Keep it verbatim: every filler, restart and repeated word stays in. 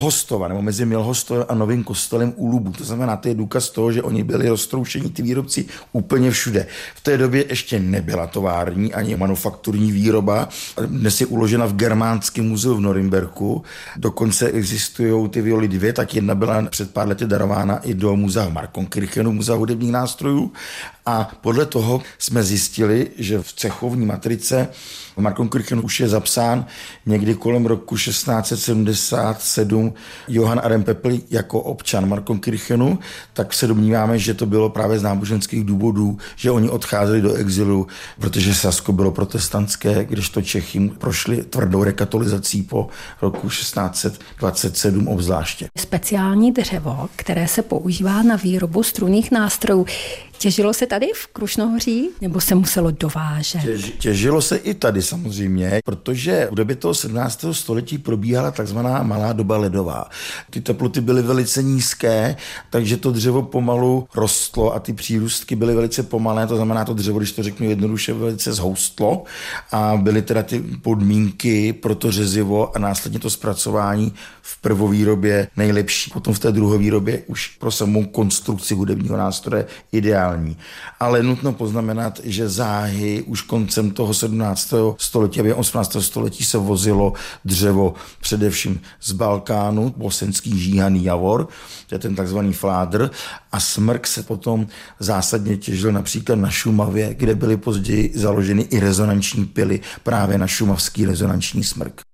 Hostova, nebo mezi Milhostovem a Novým Kostelem u Lubu. To znamená, to je důkaz toho, že oni byli roztroušení, ty výrobci, úplně všude. V té době ještě nebyla tovární ani manufakturní výroba. Dnes je uložena v Germánském muzeu v Norimberku. Dokonce existují ty violy dvě, tak jedna byla před pár lety darována i do muzea Markonkirchenu, muzea hudebních nástrojů. A podle toho jsme zjistili, že v cechovní matrice v Markonkirchenu už je zapsán někdy kolem roku šestnáct set sedmdesát sedm Johann Adam Pepl jako občan Markonkirchenu, tak se domníváme, že to bylo právě z náboženských důvodů, že oni odcházeli do exilu, protože Sasko bylo protestantské, kdežto Čechy prošli tvrdou rekatolizací po roku šestnáct set dvacet sedm obzvláště. Speciální dřevo, které se používá na výrobu strunných nástrojů, těžilo se tady v Krušnohoří, nebo se muselo dovážet? Těž, těžilo se i tady samozřejmě, protože v době toho sedmnáctého století probíhala takzvaná malá doba ledová. Ty teploty byly velice nízké, takže to dřevo pomalu rostlo a ty přírůstky byly velice pomalé, to znamená to dřevo, když to řeknu jednoduše, velice zhoustlo a byly teda ty podmínky pro to řezivo a následně to zpracování v prvovýrobě nejlepší. Potom v té druhové už pro samou konstrukci hudebního nástroje ideální. Ale nutno poznamenat, že záhy už koncem toho sedmnáctého století a osmnáctého století se vozilo dřevo především z Balkánu, bosenský žíhaný javor, to je ten takzvaný fládr, a smrk se potom zásadně těžil například na Šumavě, kde byly později založeny i rezonanční pily právě na šumavský rezonanční smrk.